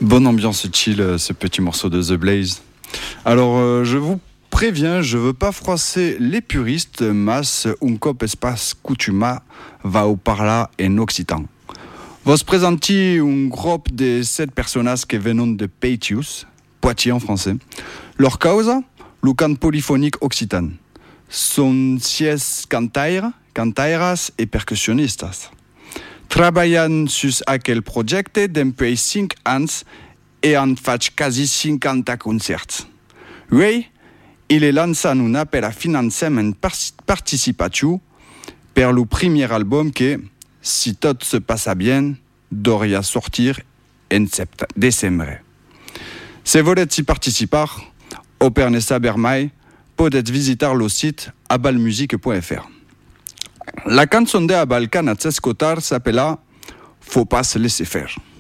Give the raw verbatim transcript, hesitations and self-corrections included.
Bonne ambiance chill, ce petit morceau de The Blaze. Alors, euh, je vous préviens, je veux pas froisser les puristes, mas un cop espas coutumat va au parla en occitan. Vos présenti un groupe de sept personas que viennent de Pétius, Poitiers en français. Leur causa, le cant polyphonique occitan. Son sies cantaire, cantairas et percussionistas. Traballan sus aquel projecte d'empei cinc ans et en faig quasi cinquanta concerts. Uei, il lançan un appel a financement participatiu per le premier album que, si tot se passa bien, devrait sortir en sept- décembre. Si voulez y participar, o per ne saber mai, podez visitar le site abalmusique point f r. La canzone de Abal Canat s'escotar s'appela Faut pas se laisser faire.